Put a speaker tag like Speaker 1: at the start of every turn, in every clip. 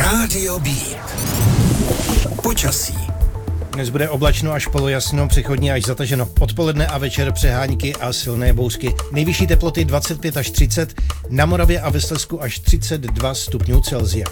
Speaker 1: Rádio B. Počasí.
Speaker 2: Dnes bude oblačno až polojasno, přechodně až zataženo. Odpoledne a večer přehánky a silné bouřky. Nejvyšší teploty 25 až 30, na Moravě a ve Slezsku až 32 stupňů Celsia.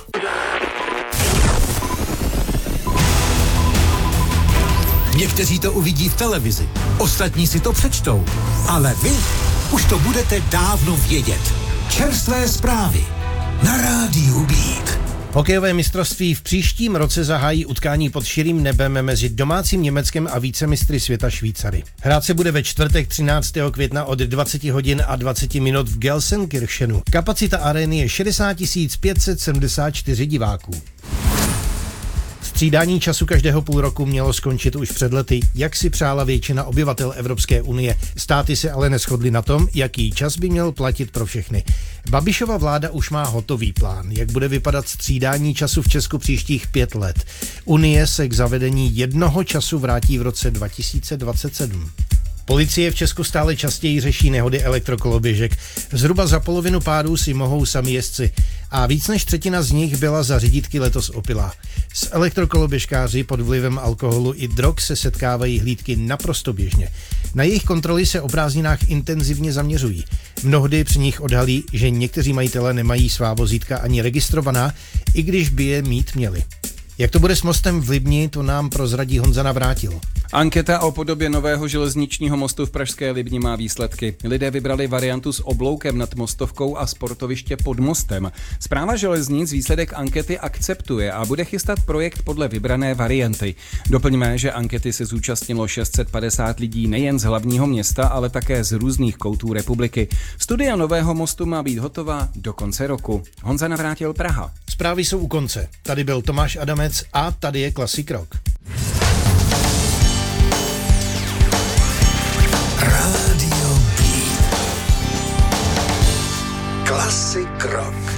Speaker 1: Někteří to uvidí v televizi, ostatní si to přečtou, ale vy už to budete dávno vědět. Čerstvé zprávy na Rádiu Beat.
Speaker 2: Hokejové mistrovství v příštím roce zahájí utkání pod širým nebem mezi domácím Německem a vícemistry světa Švýcary. Hrát se bude ve čtvrtek 13. května od 20 hodin a 20 minut v Gelsenkirchenu. Kapacita arény je 60 574 diváků. Střídání času každého půl roku mělo skončit už před lety, jak si přála většina obyvatel Evropské unie. Státy se ale neshodly na tom, jaký čas by měl platit pro všechny. Babišova vláda už má hotový plán, jak bude vypadat střídání času v Česku příštích 5 let. Unie se k zavedení jednoho času vrátí v roce 2027. Policie v Česku stále častěji řeší nehody elektrokoloběžek. Zhruba za polovinu pádů si mohou sami jezdci a víc než třetina z nich byla za řídítky letos opilá. S elektrokoloběžkáři pod vlivem alkoholu i drog se setkávají hlídky naprosto běžně. Na jejich kontroly se o prázdninách intenzivně zaměřují. Mnohdy při nich odhalí, že někteří majitelé nemají svá vozítka ani registrovaná, i když by je mít měli. Jak to bude s mostem v Libni, to nám prozradí Honza Navrátil.
Speaker 3: Anketa o podobě nového železničního mostu v pražské Libni má výsledky. Lidé vybrali variantu s obloukem nad mostovkou a sportoviště pod mostem. Správa železnic výsledek ankety akceptuje a bude chystat projekt podle vybrané varianty. Doplňme, že ankety se zúčastnilo 650 lidí nejen z hlavního města, ale také z různých koutů republiky. Studia nového mostu má být hotová do konce roku. Honza Navrátil, Praha.
Speaker 2: Zprávy jsou u konce. Tady byl Tomáš Adamec a tady je Classic Rock.
Speaker 1: Rádio B. Classic Rock.